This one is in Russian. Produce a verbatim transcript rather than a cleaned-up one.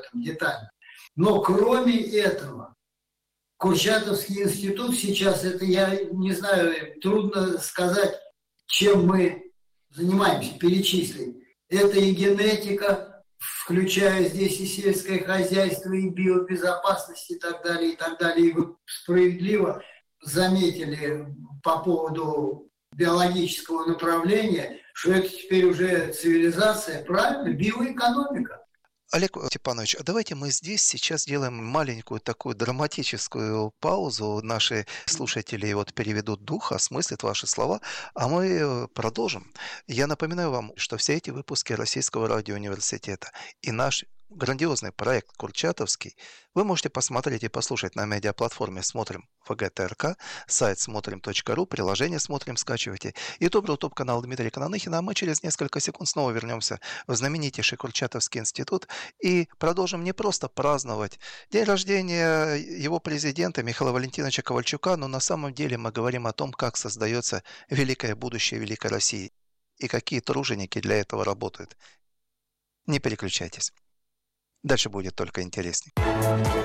этом детально. Но кроме этого, Курчатовский институт сейчас, это я не знаю, трудно сказать, чем мы занимаемся, перечислить. Это и генетика, включая здесь и сельское хозяйство, и биобезопасность, и так далее, и так далее. И вы справедливо заметили по поводу биологического направления, что это теперь уже цивилизация, правильно, биоэкономика. Олег Степанович, а давайте мы здесь сейчас сделаем маленькую такую драматическую паузу. Наши слушатели вот переведут дух, осмыслят ваши слова, а мы продолжим. Я напоминаю вам, что все эти выпуски Российского радиоуниверситета и наш грандиозный проект «Курчатовский» вы можете посмотреть и послушать на медиаплатформе «Смотрим ВГТРК», сайт смотрим точка ру, приложение «Смотрим» скачивайте, ютуб, рутуб-канал Дмитрия Кананыхина, а мы через несколько секунд снова вернемся в знаменитейший Курчатовский институт и продолжим не просто праздновать день рождения его президента Михаила Валентиновича Ковальчука, но на самом деле мы говорим о том, как создается великое будущее Великой России и какие труженики для этого работают. Не переключайтесь. Дальше будет только интереснее.